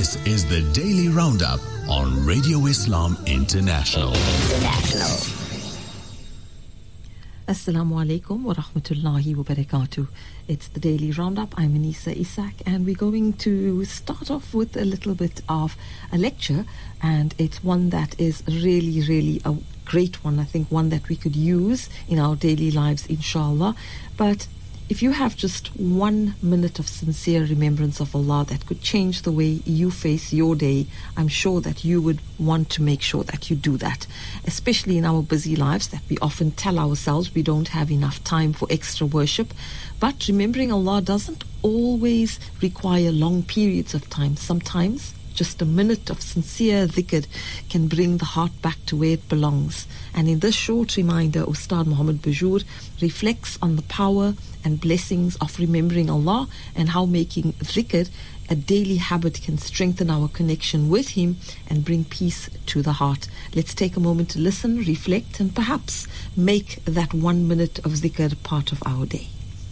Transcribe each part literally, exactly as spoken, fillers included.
This is the Daily Roundup on Radio Islam International. International. Assalamu alaikum wa rahmatullahi wa barakatuh. It's the Daily Roundup. I'm Anisa Isak, and we're going to start off with a little bit of a lecture, and it's one that is really, really a great one. I think one that we could use in our daily lives, inshallah. But if you have just one minute of sincere remembrance of Allah that could change the way you face your day, I'm sure that you would want to make sure that you do that, especially in our busy lives that we often tell ourselves we don't have enough time for extra worship. But remembering Allah doesn't always require long periods of time. Sometimes just a minute of sincere dhikr can bring the heart back to where it belongs. And in this short reminder, Ustad Muhammad Bajour reflects on the power and blessings of remembering Allah and how making dhikr a daily habit can strengthen our connection with Him and bring peace to the heart. Let's take a moment to listen, reflect, and perhaps make that one minute of dhikr part of our day.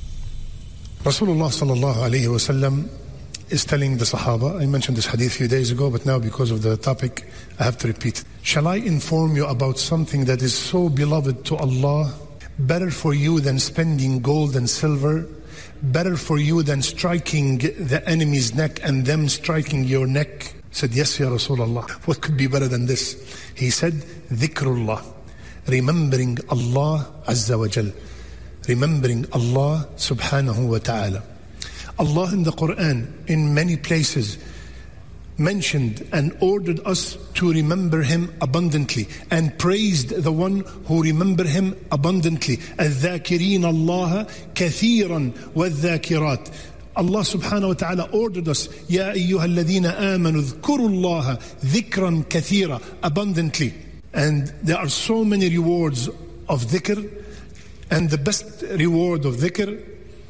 Rasulullah sallallahu alayhi wa sallam is telling the Sahaba, I mentioned this hadith a few days ago, but now because of the topic, I have to repeat it. Shall I inform you about something that is so beloved to Allah, better for you than spending gold and silver, better for you than striking the enemy's neck and them striking your neck? He said, yes, Ya Rasulullah. What could be better than this? He said, dhikrullah, remembering Allah Azza wa Jal, remembering Allah subhanahu wa ta'ala. Allah in the Quran, in many places, mentioned and ordered us to remember Him abundantly and praised the one who remember Him abundantly. الذاكرين الله كثيرا والذاكرات. Allah subhanahu wa ta'ala ordered us, يا أيها الذين آمنوا اذكروا الله ذكرا كثيرا, abundantly. And there are so many rewards of dhikr, and the best reward of dhikr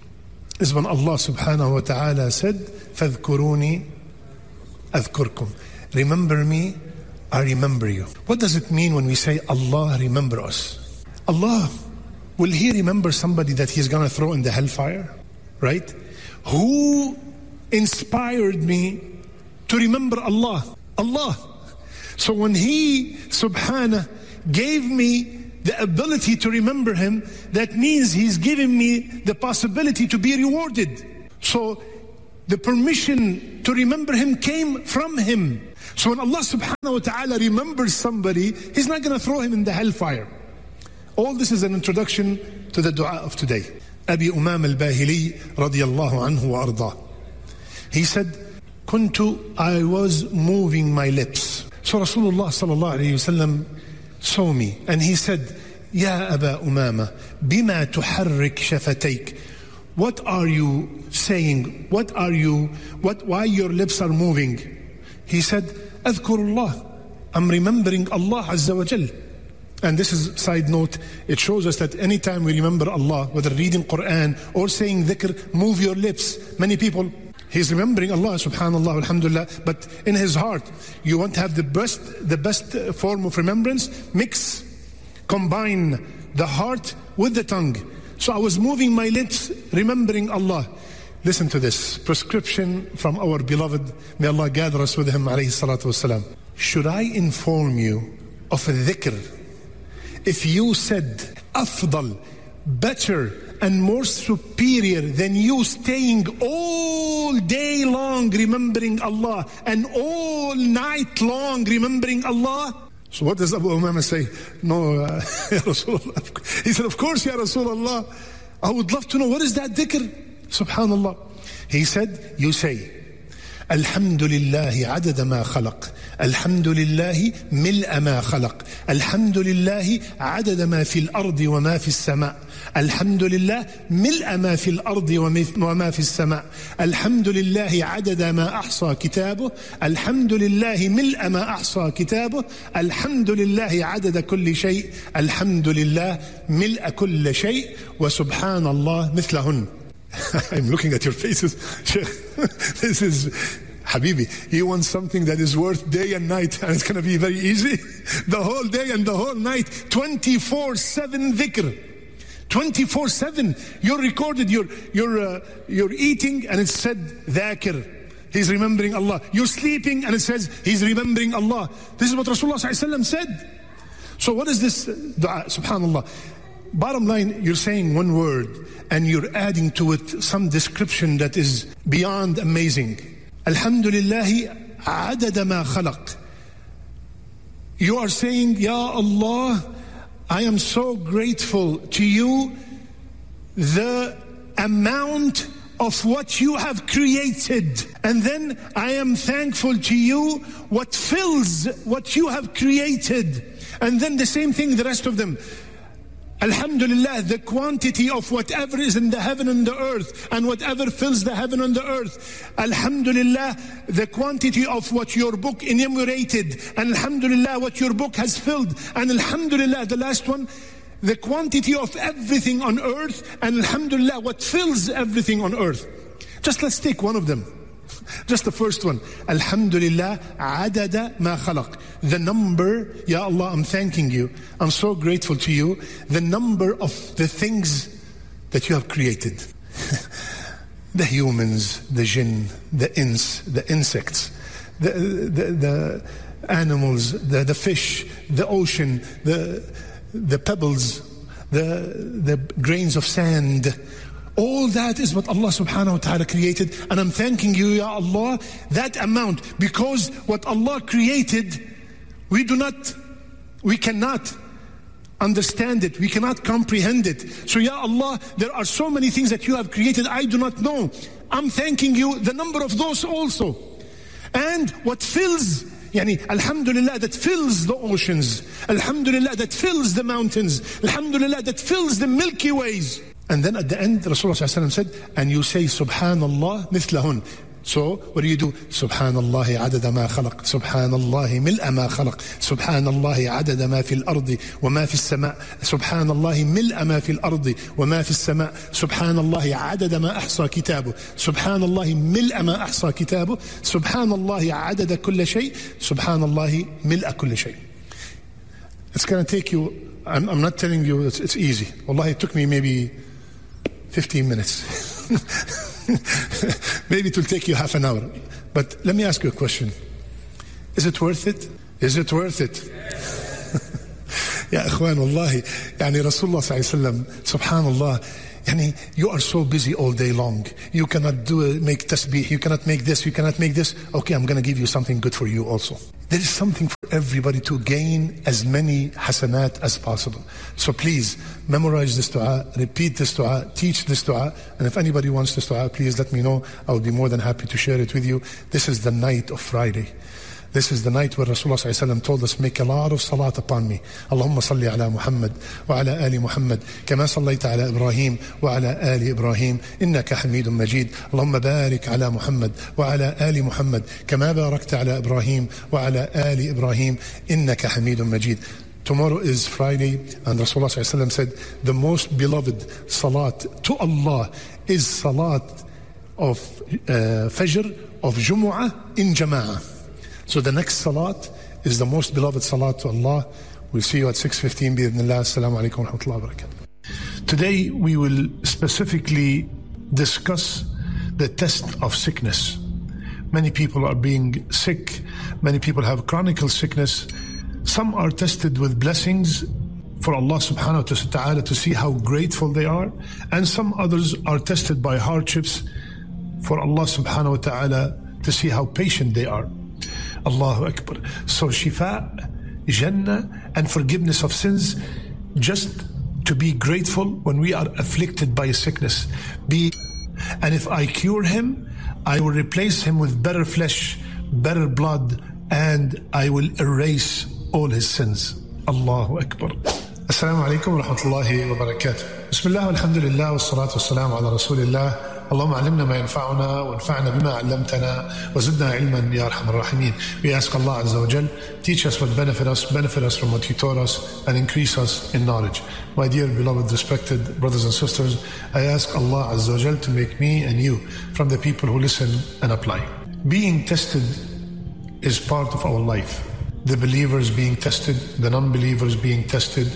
is when Allah subhanahu wa ta'ala said, فَاذْكُرُونِي أَذْكُرْكُمْ. Remember me, I remember you. What does it mean when we say Allah remember us? Allah, will He remember somebody that He's going to throw in the hellfire? Right? Who inspired me to remember Allah? Allah. So when He subhanahu gave me the ability to remember Him, that means He's giving me the possibility to be rewarded. So the permission to remember Him came from Him. So when Allah subhanahu wa ta'ala remembers somebody, He's not going to throw him in the hellfire. All this is an introduction to the dua of today. Abi Umam al-Bahili radiyallahu anhu wa arda. He said, Kuntu, I was moving my lips. So Rasulullah sallallahu alayhi wa sallam saw me, and he said, Ya Aba Umama, bima tuharrik shafatayk. What are you saying? What are you, what, why your lips are moving? He said, Adhkurullah, I'm remembering Allah Azza wa Jal. And this is side note, it shows us that anytime we remember Allah, whether reading Quran or saying dhikr, move your lips. Many people, he's remembering Allah, subhanallah, alhamdulillah, but in his heart, you want to have the best, the best form of remembrance, mix, combine the heart with the tongue. So I was moving my lips, remembering Allah. Listen to this prescription from our beloved, may Allah gather us with him, alayhi salatu wasalam. Should I inform you of a dhikr? If you said, afdal, better and more superior than you staying all day long remembering Allah and all night long remembering Allah. So what does Abu Umama say? No, uh, Ya Rasulullah. He said, of course, Ya Rasulullah. I would love to know, what is that dhikr? Subhanallah. He said, you say, الحمد لله عدد ما خلق الحمد لله ملء ما خلق الحمد لله عدد ما في الأرض وما في السماء الحمد لله ملء ما في الأرض وما في السماء الحمد لله عدد ما أحصى كتابه الحمد لله ملء ما أحصى كتابه الحمد لله عدد كل شيء الحمد لله ملء كل شيء وسبحان الله مثلهن. I'm looking at your faces. This is, Habibi, you want something that is worth day and night, and it's going to be very easy. The whole day and the whole night, twenty-four seven dhikr. twenty-four seven. You're recorded, you're, you're, uh, you're eating, and it said dhakir. he's remembering Allah. You're sleeping and it says he's remembering Allah. This is what Rasulullah sallallahu alaihi wasallam said. So what is this dua? Subhanallah. Bottom line, you're saying one word and you're adding to it some description that is beyond amazing. Alhamdulillahi adada ma khalaq. You are saying, Ya Allah, I am so grateful to you, the amount of what you have created. And then I am thankful to you what fills what you have created. And then the same thing, the rest of them. Alhamdulillah, the quantity of whatever is in the heaven and the earth, and whatever fills the heaven and the earth. Alhamdulillah, the quantity of what your book enumerated, and Alhamdulillah, what your book has filled. And Alhamdulillah, the last one, the quantity of everything on earth, and Alhamdulillah, what fills everything on earth. Just let's take one of them. Just the first one. Alhamdulillah adada ma khalaq. The number, Ya Allah, I'm thanking you. I'm so grateful to you. The number of the things that you have created. The humans, the jinn, the ins, the insects, the, the, the animals, the, the fish, the ocean, the, the pebbles, the, the grains of sand. All that is what Allah subhanahu wa ta'ala created. And I'm thanking you, Ya Allah, that amount. Because what Allah created, we do not, we cannot understand it. We cannot comprehend it. So Ya Allah, there are so many things that you have created I do not know. I'm thanking you, the number of those also. And what fills, yani, Alhamdulillah, that fills the oceans. Alhamdulillah, that fills the mountains. Alhamdulillah, that fills the Milky Ways. And then at the end, Rasulullah said, and you say, Subhanallah mithlahun. So, what do you do? Subhanallah adada ma khalaq. Subhanallah mil'a ma khalaq. Subhanallah adada ma fil ardi wa ma fil sama'. Subhanallah mil'a ma fil ardi wa ma fil sama'. Subhanallah adada ma ahsa kitabu. Subhanallah mil'a ma ahsa kitabu. Subhanallah adada kulla shay. Subhanallah mil'a kulla shay. It's going to take you, I'm, I'm not telling you it's, it's easy. Wallahi, it took me maybe fifteen minutes. Maybe it will take you half an hour. But let me ask you a question. Is it worth it? Is it worth it? Ya ikhwan, wallahi, yani Rasulullah sallallahu alayhi wa sallam, subhanallah, yani you are so busy all day long. You cannot do a, make tasbih, you cannot make this, you cannot make this. Okay, I'm going to give you something good for you also. There is something for everybody to gain as many hasanat as possible. So please, memorize this dua, repeat this dua, teach this dua, and if anybody wants this dua, please let me know. I will be more than happy to share it with you. This is the night of Friday. This is the night where Rasulullah sallallahu alaihi wasallam told us, make a lot of salat upon me. Allahumma salli ala Muhammad wa ala ali Muhammad kama sallaita ala Ibrahim wa ala ali Ibrahim innaka hamidun majid. Allahumma barik ala Muhammad wa ala ali Muhammad kama barakta ala Ibrahim wa ala ali Ibrahim innaka hamidun majid. Tomorrow is Friday, and Rasulullah sallallahu alaihi wasallam said, the most beloved salat to Allah is salat of uh, Fajr, of Jumu'ah in Jama'ah. So the next salat is the most beloved salat to Allah. We'll see you at six fifteen. Bi-idhnillah. Assalamu alaikum wa rahmatullahi wa barakatuh. Today we will specifically discuss the test of sickness. Many people are being sick. Many people have chronic sickness. Some are tested with blessings for Allah subhanahu wa ta'ala to see how grateful they are. And some others are tested by hardships for Allah subhanahu wa ta'ala to see how patient they are. Allahu Akbar. So shifa, Jannah, and forgiveness of sins, just to be grateful when we are afflicted by a sickness. Be, and if I cure him, I will replace him with better flesh, better blood, and I will erase all his sins. Allahu Akbar. Assalamu alaikum wa rahmatullahi wa barakatuh. Bismillah, alhamdulillah, wa salatu wa salam ala rasulillah. اللهم علمنا ما ينفعنا وانفعنا بما علمتنا وزدنا علما يا أرحم الراحمين. We ask Allah Azza wa Jal, teach us what benefit us, benefit us from what He taught us, and increase us in knowledge. My dear beloved respected brothers and sisters, I ask Allah Azza wa Jal to make me and you from the people who listen and apply. Being tested is part of our life. The believers being tested, the non-believers being tested,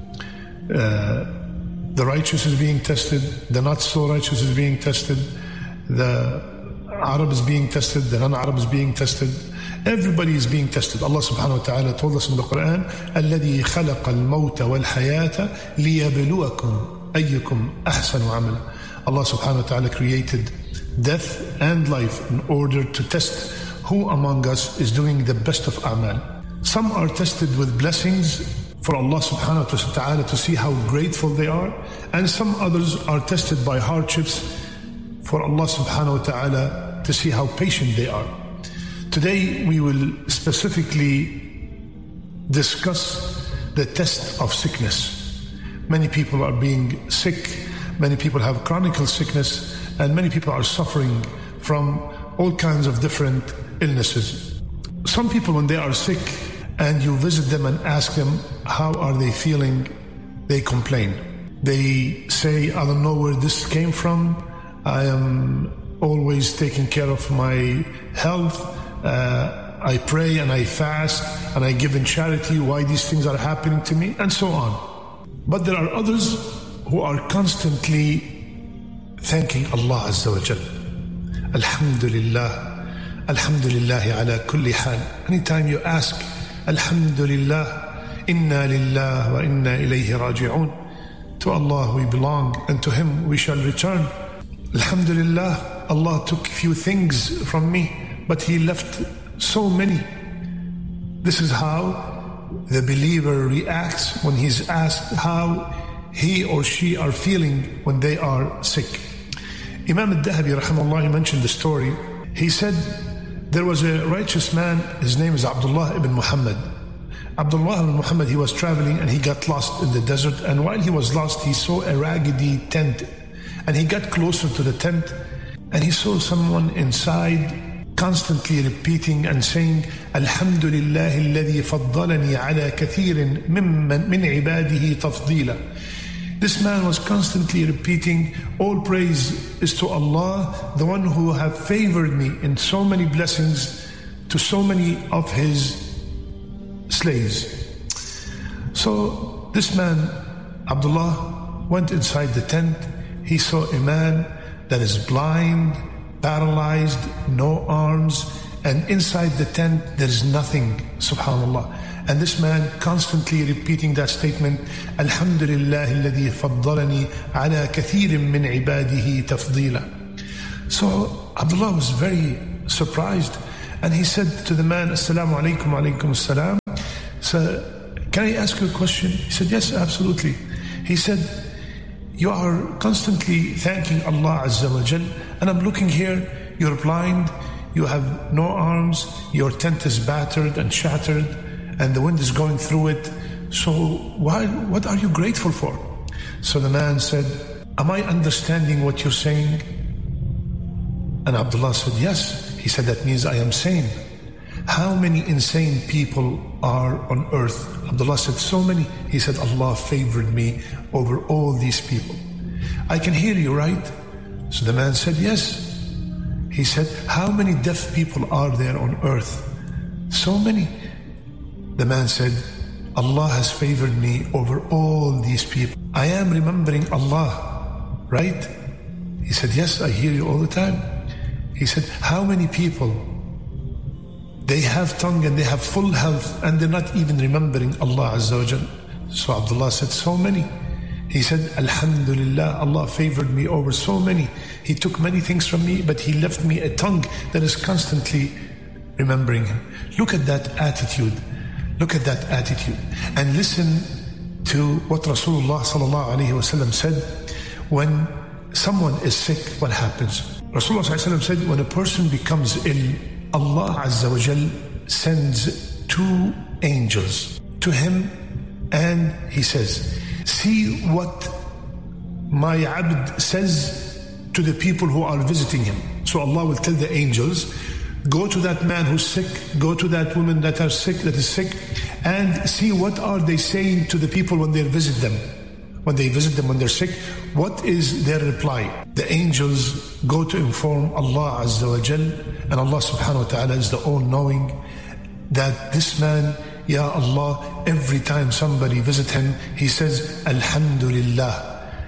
uh, the righteous is being tested, the not so righteous is being tested, the Arab is being tested, the non-Arab is being tested. Everybody is being tested. Allah subhanahu wa ta'ala told us in the Quran, الَّذِي خَلَقَ الْمَوْتَ وَالْحَيَاةَ لِيَبْلُوَكُمْ أَيُّكُمْ أَحْسَنُ عَمَلًا. Allah subhanahu wa ta'ala created death and life in order to test who among us is doing the best of a'mal. Some are tested with blessings for Allah subhanahu wa ta'ala to see how grateful they are, and some others are tested by hardships for Allah subhanahu wa ta'ala to see how patient they are. Today we will specifically discuss the test of sickness. Many people are being sick, many people have chronic sickness, and many people are suffering from all kinds of different illnesses. Some people, when they are sick and you visit them and ask them how are they feeling, they complain. They say, I don't know where this came from. I am always taking care of my health. Uh, I pray and I fast and I give in charity. Why these things are happening to me, and so on. But there are others who are constantly thanking Allah Azza wa Jal. Alhamdulillah, Alhamdulillah ala kulli hal. Anytime you ask, Alhamdulillah, Inna lillah wa inna ilayhi raji'un. To Allah we belong and to Him we shall return. Alhamdulillah, Allah took few things from me, but He left so many. This is how the believer reacts when he's asked how he or she are feeling when they are sick. Imam al-Dhahabi rahimahullah mentioned the story. He said there was a righteous man, his name is Abdullah ibn Muhammad. Abdullah ibn Muhammad, he was traveling and he got lost in the desert, and while he was lost he saw a raggedy tent, and he got closer to the tent and he saw someone inside constantly repeating and saying, Alhamdulillah alladhi faddalani ala kathirin mimman min ibadihi tafdila. This man was constantly repeating, all praise is to Allah, the one who have favored me in so many blessings to so many of His slaves. So this man, Abdullah, went inside the tent. He saw a man that is blind, paralyzed, no arms, and inside the tent there is nothing, subhanallah. And this man constantly repeating that statement, Alhamdulillah alladhi faddalani ala kathirin min ibadihi tafdila. So Abdullah was very surprised, and he said to the man, Assalamu alaikum wa alaikum assalam. So, can I ask you a question? He said, yes, absolutely. He said, you are constantly thanking Allah Azza wa Jal, and I'm looking here, you're blind, you have no arms, your tent is battered and shattered, and the wind is going through it. So why, what are you grateful for? So the man said, am I understanding what you're saying? And Abdullah said, yes. He said, that means I am sane. How many insane people are on earth? Abdullah said, so many. He said, Allah favored me over all these people. I can hear you, right? So the man said, yes. He said, how many deaf people are there on earth? So many. The man said, Allah has favored me over all these people. I am remembering Allah, right? He said, yes, I hear you all the time. He said, how many people, they have tongue and they have full health and they're not even remembering Allah Azza wa Jal? So Abdullah said, so many. He said, Alhamdulillah, Allah favored me over so many. He took many things from me, but He left me a tongue that is constantly remembering Him. Look at that attitude. Look at that attitude. And listen to what Rasulullah sallallahu alayhi wa sallam said. When someone is sick, what happens? Rasulullah sallallahu alayhi wa sallam said, when a person becomes ill, Allah Azza wa Jal sends two angels to him, and He says, see what my abd says to the people who are visiting him. So Allah will tell the angels, go to that man who's sick, go to that woman that are sick, that is sick, and see what are they saying to the people when they visit them. When they visit them when they're sick, what is their reply? The angels go to inform Allah Azza wa Jal, and Allah subhanahu wa ta'ala is the all-knowing, that this man, Ya Allah, every time somebody visits him, he says, Alhamdulillah.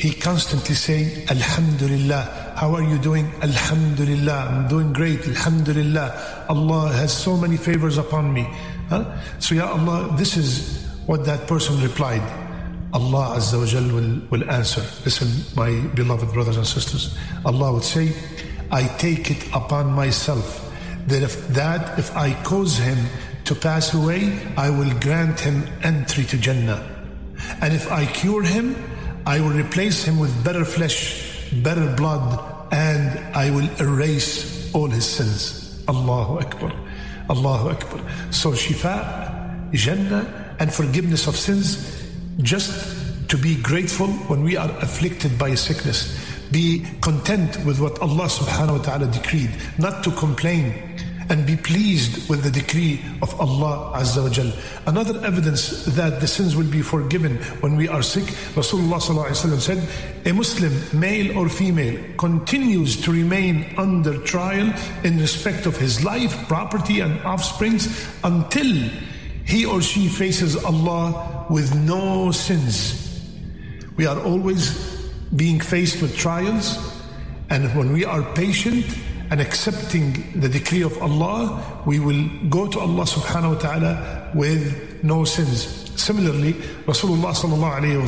he constantly say, Alhamdulillah. How are you doing? Alhamdulillah. I'm doing great. Alhamdulillah. Allah has so many favors upon me. Huh? So, Ya Allah, this is what that person replied. Allah Azza wa Jal will, will answer. Listen, my beloved brothers and sisters. Allah would say, I take it upon myself that if, that if I cause him to pass away, I will grant him entry to Jannah. And if I cure him, I will replace him with better flesh, better blood, and I will erase all his sins. Allahu Akbar. Allahu Akbar. So Shifa, Jannah, and forgiveness of sins, just to be grateful when we are afflicted by a sickness. Be content with what Allah subhanahu wa ta'ala decreed, not to complain, and be pleased with the decree of Allah Azza wa Jal. Another evidence that the sins will be forgiven when we are sick, Rasulullah sallallahu alaihi wasallam said, a Muslim, male or female, continues to remain under trial in respect of his life, property and offsprings until he or she faces Allah with no sins. We are always being faced with trials, and when we are patient and accepting the decree of Allah, we will go to Allah subhanahu wa ta'ala with no sins. Similarly, Rasulullah sallallahu alayhi wa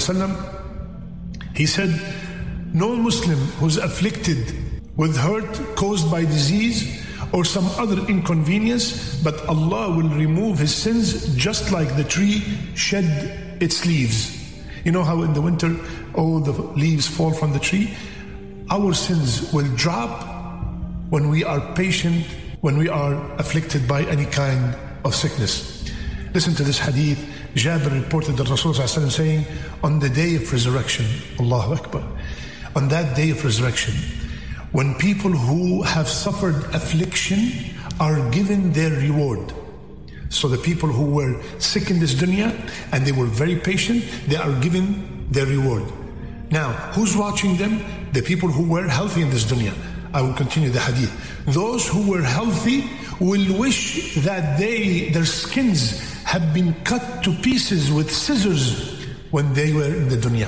sallam, he said, no Muslim who's afflicted with hurt caused by disease or some other inconvenience, but Allah will remove his sins just like the tree shed its leaves. You know how in the winter all the leaves fall from the tree? Our sins will drop when we are patient, when we are afflicted by any kind of sickness. Listen to this hadith. Jabir reported that Rasulullah saying, on the day of resurrection, Allahu Akbar, on that day of resurrection, when people who have suffered affliction are given their reward. So the people who were sick in this dunya and they were very patient, they are given their reward. Now, who's watching them? The people who were healthy in this dunya. I will continue the hadith. Those who were healthy will wish that they, their skins have been cut to pieces with scissors when they were in the dunya.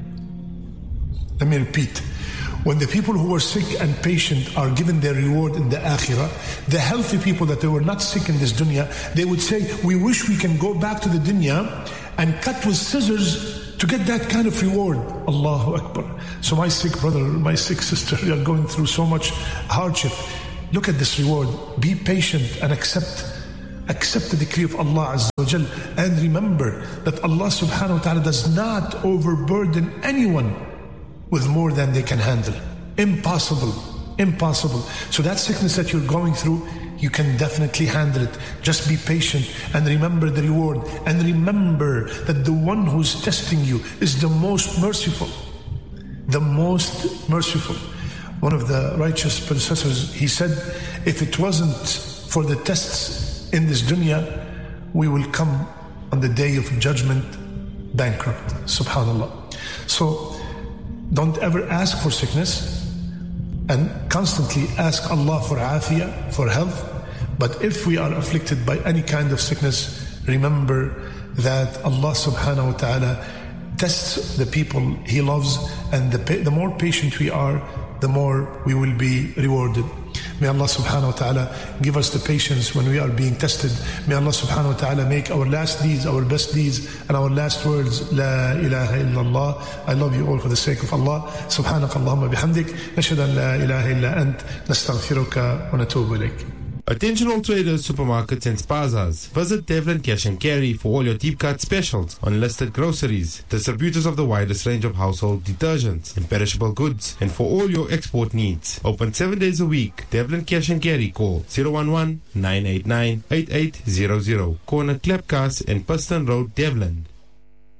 Let me repeat. When the people who were sick and patient are given their reward in the akhirah, the healthy people that they were not sick in this dunya, they would say, we wish we can go back to the dunya and cut with scissors to get that kind of reward. Allahu Akbar. So my sick brother, my sick sister, they are going through so much hardship. Look at this reward. Be patient and accept accept the decree of Allah Azza wa Jal, and remember that Allah subhanahu wa ta'ala does not overburden anyone with more than they can handle. Impossible. Impossible. So that sickness that you're going through, you can definitely handle it. Just be patient and remember the reward. And remember that the one who's testing you is the most merciful. The most merciful. One of the righteous predecessors, he said, if it wasn't for the tests in this dunya, we will come on the day of judgment bankrupt. Subhanallah. So, don't ever ask for sickness, and constantly ask Allah for afiyah, for health. But if we are afflicted by any kind of sickness, remember that Allah subhanahu wa ta'ala tests the people He loves, and the, the more patient we are, the more we will be rewarded. May Allah subhanahu wa ta'ala give us the patience when we are being tested. May Allah subhanahu wa ta'ala make our last deeds our best deeds, and our last words, La ilaha illallah. I love you all for the sake of Allah. Subhanak Allahumma bihamdik. Nashhadu an la ilaha illa ant. Nastaghfiruka wa natubu ilayk. Attention all traders, supermarkets and spazas. Visit Devlin Cash and Carry for all your deep cut specials on listed groceries, distributors of the widest range of household detergents and perishable goods, and for all your export needs. Open seven days a week. Devlin Cash and Carry. Call zero one one, nine eight nine, eight eight zero zero. Corner Klepkas and Piston Road, Devlin.